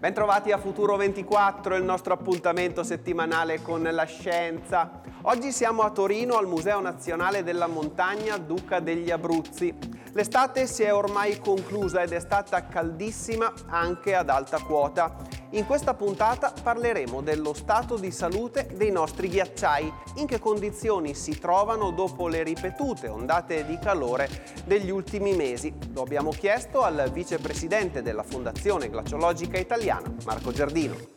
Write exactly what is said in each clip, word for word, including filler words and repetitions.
Bentrovati a Futuro ventiquattro, il nostro appuntamento settimanale con la scienza. Oggi siamo a Torino al Museo Nazionale della Montagna Duca degli Abruzzi. L'estate si è ormai conclusa ed è stata caldissima anche ad alta quota. In questa puntata parleremo dello stato di salute dei nostri ghiacciai, in che condizioni si trovano dopo le ripetute ondate di calore degli ultimi mesi. Lo abbiamo chiesto al vicepresidente della Fondazione Glaciologica Italiana, Marco Giardino.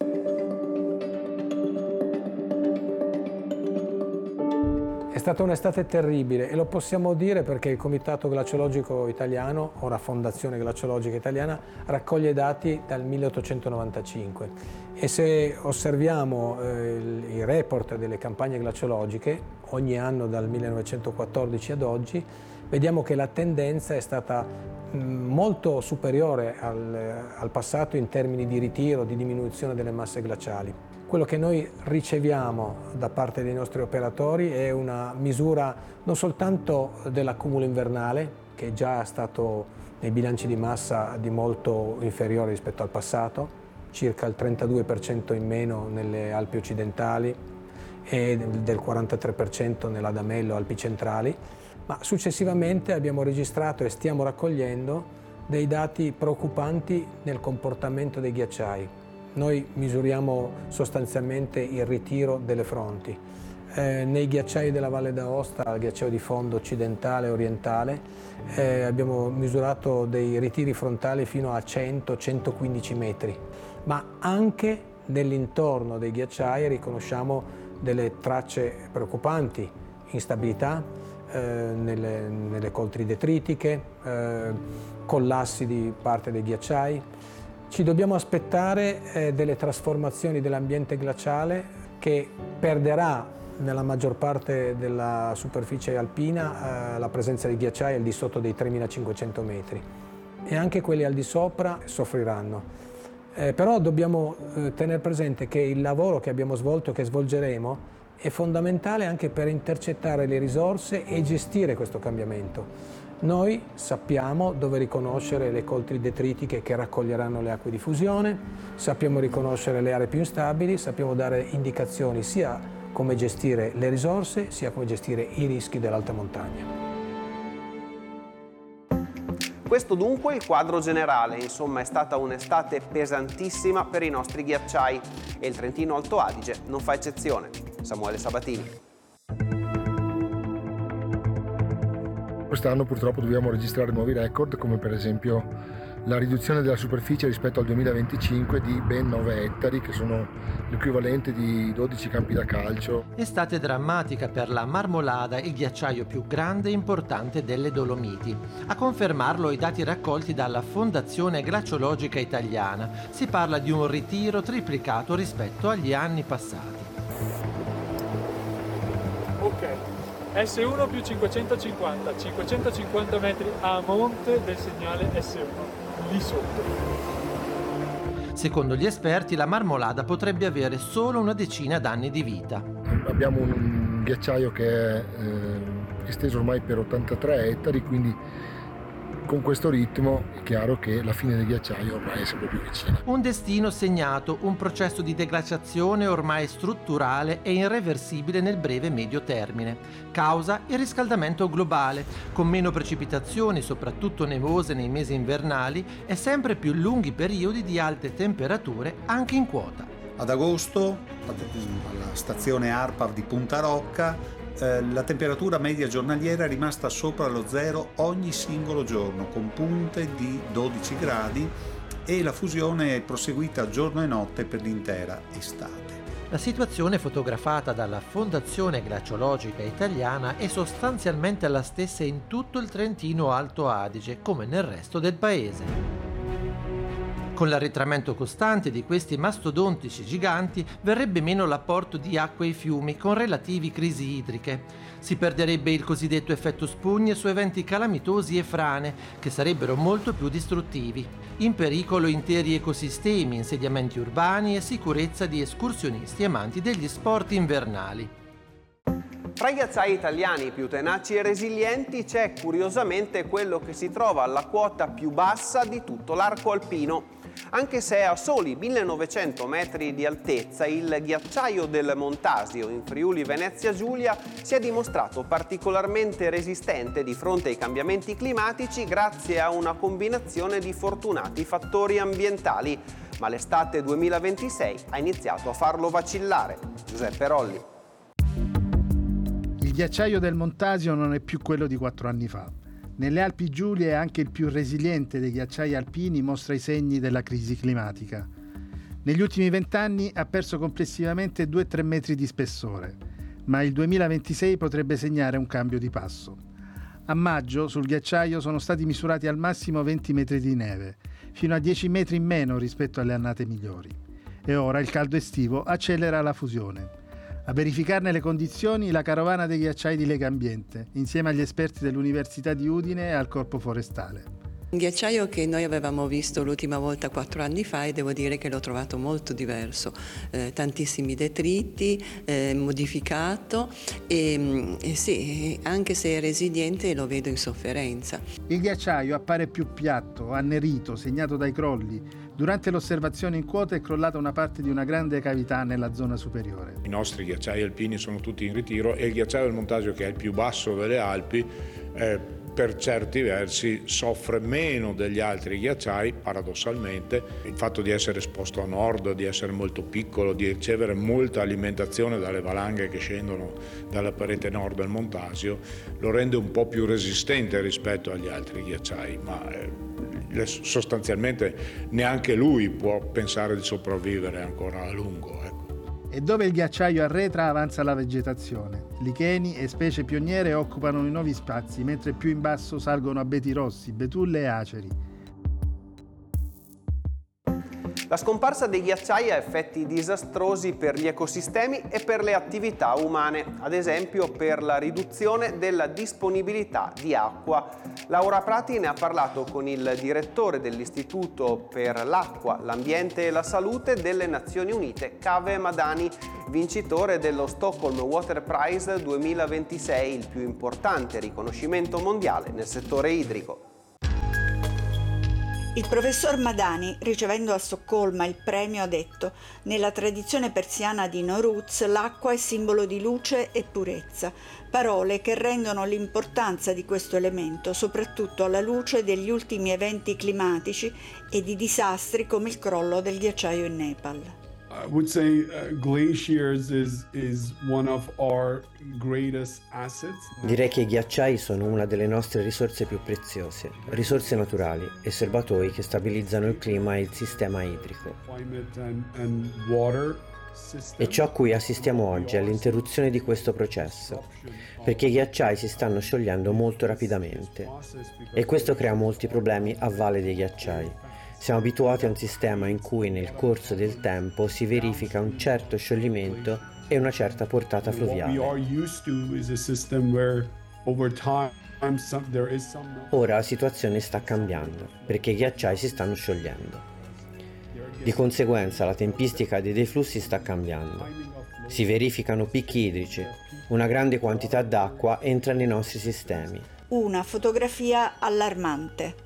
È stata un'estate terribile e lo possiamo dire perché il Comitato Glaciologico Italiano, ora Fondazione Glaciologica Italiana, raccoglie dati dal milleottocentonovantacinque e se osserviamo eh, i report delle campagne glaciologiche ogni anno dal millenovecentoquattordici ad oggi, vediamo che la tendenza è stata mh, molto superiore al, al passato in termini di ritiro, di diminuzione delle masse glaciali. Quello che noi riceviamo da parte dei nostri operatori è una misura non soltanto dell'accumulo invernale, che è già stato nei bilanci di massa di molto inferiore rispetto al passato, circa il trentadue per cento in meno nelle Alpi occidentali e del quarantatré per cento nell'Adamello Alpi centrali, ma successivamente abbiamo registrato e stiamo raccogliendo dei dati preoccupanti nel comportamento dei ghiacciai. Noi misuriamo sostanzialmente il ritiro delle fronti. Eh, nei ghiacciai della Valle d'Aosta, il ghiacciaio di fondo occidentale e orientale, eh, abbiamo misurato dei ritiri frontali fino a cento centoquindici metri, ma anche nell'intorno dei ghiacciai riconosciamo delle tracce preoccupanti, instabilità eh, nelle, nelle coltri detritiche, eh, collassi di parte dei ghiacciai. Ci dobbiamo aspettare eh, delle trasformazioni dell'ambiente glaciale che perderà nella maggior parte della superficie alpina eh, la presenza di ghiacciai al di sotto dei tremilacinquecento metri e anche quelli al di sopra soffriranno. Eh, però dobbiamo eh, tenere presente che il lavoro che abbiamo svolto e che svolgeremo è fondamentale anche per intercettare le risorse e gestire questo cambiamento. Noi sappiamo dove riconoscere le coltri detritiche che raccoglieranno le acque di fusione, sappiamo riconoscere le aree più instabili, sappiamo dare indicazioni sia come gestire le risorse, sia come gestire i rischi dell'alta montagna. Questo dunque è il quadro generale, insomma è stata un'estate pesantissima per i nostri ghiacciai e il Trentino Alto Adige non fa eccezione. Samuele Sabatini. Quest'anno purtroppo dobbiamo registrare nuovi record, come per esempio la riduzione della superficie rispetto al duemilaventicinque di ben nove ettari, che sono l'equivalente di dodici campi da calcio. Estate drammatica per la Marmolada, il ghiacciaio più grande e importante delle Dolomiti. A confermarlo i dati raccolti dalla Fondazione Glaciologica Italiana. Si parla di un ritiro triplicato rispetto agli anni passati. Ok. S uno più cinquecentocinquanta, cinquecentocinquanta metri a monte del segnale S uno, lì sotto. Secondo gli esperti la Marmolada potrebbe avere solo una decina d'anni di vita. Abbiamo un ghiacciaio che è eh, esteso ormai per ottantatré ettari, quindi con questo ritmo è chiaro che la fine del ghiacciaio ormai è sempre più vicina. Un destino segnato, un processo di deglaciazione ormai strutturale e irreversibile nel breve e medio termine. Causa il riscaldamento globale, con meno precipitazioni, soprattutto nevose nei mesi invernali, e sempre più lunghi periodi di alte temperature anche in quota. Ad agosto, alla stazione ARPAV di Punta Rocca, la temperatura media giornaliera è rimasta sopra lo zero ogni singolo giorno, con punte di dodici gradi, e la fusione è proseguita giorno e notte per l'intera estate. La situazione fotografata dalla Fondazione Glaciologica Italiana è sostanzialmente la stessa in tutto il Trentino Alto Adige, come nel resto del paese. Con l'arretramento costante di questi mastodontici giganti verrebbe meno l'apporto di acque ai fiumi con relativi crisi idriche. Si perderebbe il cosiddetto effetto spugne su eventi calamitosi e frane, che sarebbero molto più distruttivi. In pericolo interi ecosistemi, insediamenti urbani e sicurezza di escursionisti amanti degli sport invernali. Tra i ghiacciai italiani più tenaci e resilienti c'è curiosamente quello che si trova alla quota più bassa di tutto l'arco alpino. Anche se è a soli millenovecento metri di altezza, il ghiacciaio del Montasio in Friuli Venezia Giulia si è dimostrato particolarmente resistente di fronte ai cambiamenti climatici grazie a una combinazione di fortunati fattori ambientali, ma l'estate duemilaventisei ha iniziato a farlo vacillare. Giuseppe Rolli. Il ghiacciaio del Montasio non è più quello di quattro anni fa. Nelle Alpi Giulie è anche il più resiliente dei ghiacciai alpini, mostra i segni della crisi climatica. Negli ultimi vent'anni ha perso complessivamente due tre metri di spessore, ma il duemilaventisei potrebbe segnare un cambio di passo. A maggio sul ghiacciaio sono stati misurati al massimo venti metri di neve, fino a dieci metri in meno rispetto alle annate migliori. E ora il caldo estivo accelera la fusione. A verificarne le condizioni la carovana dei ghiacciai di Legambiente, insieme agli esperti dell'Università di Udine e al Corpo Forestale. Un ghiacciaio che noi avevamo visto l'ultima volta quattro anni fa e devo dire che l'ho trovato molto diverso, eh, tantissimi detriti, eh, modificato e, e sì, anche se è resiliente lo vedo in sofferenza. Il ghiacciaio appare più piatto, annerito, segnato dai crolli. Durante l'osservazione in quota è crollata una parte di una grande cavità nella zona superiore. I nostri ghiacciai alpini sono tutti in ritiro e il ghiacciaio del Montasio, che è il più basso delle Alpi, eh, per certi versi soffre meno degli altri ghiacciai, paradossalmente. Il fatto di essere esposto a nord, di essere molto piccolo, di ricevere molta alimentazione dalle valanghe che scendono dalla parete nord del Montasio, lo rende un po' più resistente rispetto agli altri ghiacciai, ma eh, sostanzialmente neanche lui può pensare di sopravvivere ancora a lungo. Ecco. E dove il ghiacciaio arretra avanza la vegetazione. Licheni e specie pioniere occupano i nuovi spazi, mentre più in basso salgono abeti rossi, betulle e aceri. La scomparsa dei ghiacciai ha effetti disastrosi per gli ecosistemi e per le attività umane, ad esempio per la riduzione della disponibilità di acqua. Laura Prati ne ha parlato con il direttore dell'Istituto per l'acqua, l'ambiente e la salute delle Nazioni Unite, Kaveh Madani, vincitore dello Stockholm Water Prize duemilaventisei, il più importante riconoscimento mondiale nel settore idrico. Il professor Madani, ricevendo a Stoccolma il premio, ha detto: nella tradizione persiana di Nowruz l'acqua è simbolo di luce e purezza, parole che rendono l'importanza di questo elemento soprattutto alla luce degli ultimi eventi climatici e di disastri come il crollo del ghiacciaio in Nepal. I would say uh, glaciers is is one of our greatest assets. Direi che i ghiacciai sono una delle nostre risorse più preziose, risorse naturali e serbatoi che stabilizzano il clima e il sistema idrico. Climate and, and water system. E ciò a cui assistiamo oggi è l'interruzione di questo processo, perché i ghiacciai si stanno sciogliendo molto rapidamente e questo crea molti problemi a valle dei ghiacciai. Siamo abituati a un sistema in cui nel corso del tempo si verifica un certo scioglimento e una certa portata fluviale. Ora la situazione sta cambiando, perché i ghiacciai si stanno sciogliendo. Di conseguenza la tempistica dei deflussi sta cambiando. Si verificano picchi idrici, una grande quantità d'acqua entra nei nostri sistemi. Una fotografia allarmante.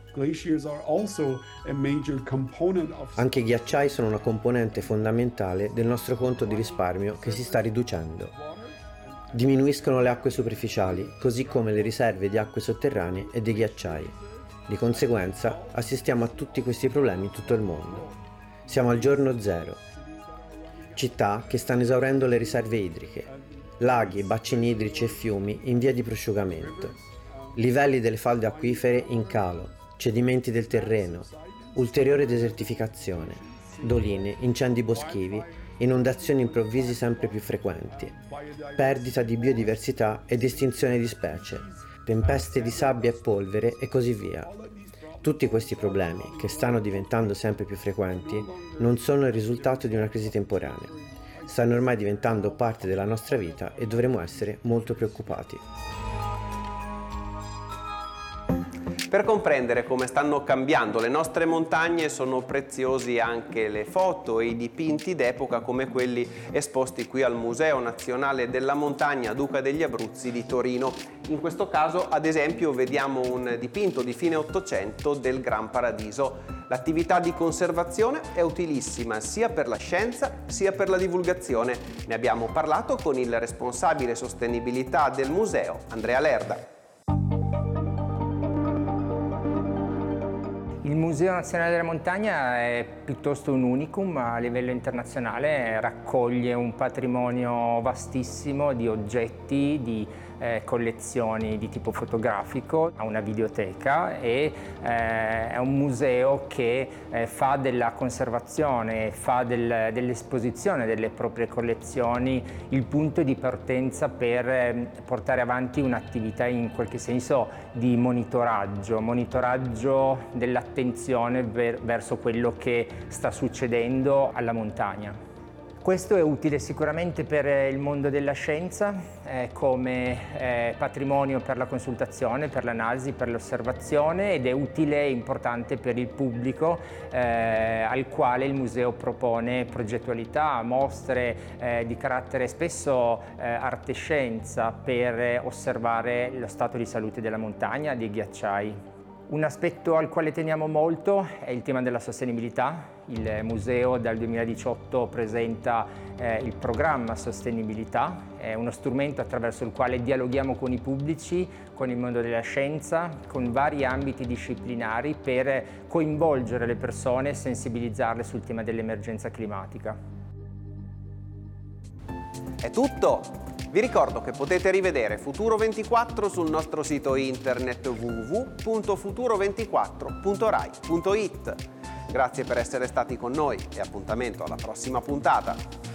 Anche i ghiacciai sono una componente fondamentale del nostro conto di risparmio che si sta riducendo. Diminuiscono le acque superficiali, così come le riserve di acque sotterranee e dei ghiacciai. Di conseguenza assistiamo a tutti questi problemi in tutto il mondo. Siamo al giorno zero. Città che stanno esaurendo le riserve idriche, laghi, bacini idrici e fiumi in via di prosciugamento, livelli delle falde acquifere in calo, cedimenti del terreno, ulteriore desertificazione, doline, incendi boschivi, inondazioni improvvisi sempre più frequenti, perdita di biodiversità ed estinzione di specie, tempeste di sabbia e polvere e così via. Tutti questi problemi, che stanno diventando sempre più frequenti, non sono il risultato di una crisi temporanea. Stanno ormai diventando parte della nostra vita e dovremo essere molto preoccupati. Per comprendere come stanno cambiando le nostre montagne sono preziosi anche le foto e i dipinti d'epoca come quelli esposti qui al Museo Nazionale della Montagna Duca degli Abruzzi di Torino. In questo caso, ad esempio, vediamo un dipinto di fine Ottocento del Gran Paradiso. L'attività di conservazione è utilissima sia per la scienza sia per la divulgazione. Ne abbiamo parlato con il responsabile sostenibilità del museo, Andrea Lerda. Il Museo Nazionale della Montagna è piuttosto un unicum a livello internazionale, raccoglie un patrimonio vastissimo di oggetti, di eh, collezioni di tipo fotografico, ha una videoteca e eh, è un museo che eh, fa della conservazione, fa del, dell'esposizione delle proprie collezioni il punto di partenza per eh, portare avanti un'attività in qualche senso di monitoraggio, monitoraggio dell'attenzione ver- verso quello che sta succedendo alla montagna. Questo è utile sicuramente per il mondo della scienza, eh, come eh, patrimonio per la consultazione, per l'analisi, per l'osservazione, ed è utile e importante per il pubblico eh, al quale il museo propone progettualità, mostre eh, di carattere spesso eh, arte scienza per osservare lo stato di salute della montagna, dei ghiacciai. Un aspetto al quale teniamo molto è il tema della sostenibilità. Il museo dal duemiladiciotto presenta eh, il programma Sostenibilità, è uno strumento attraverso il quale dialoghiamo con i pubblici, con il mondo della scienza, con vari ambiti disciplinari per coinvolgere le persone e sensibilizzarle sul tema dell'emergenza climatica. È tutto! Vi ricordo che potete rivedere Futuro ventiquattro sul nostro sito internet w w w punto futuro ventiquattro punto rai punto it. Grazie per essere stati con noi e appuntamento alla prossima puntata.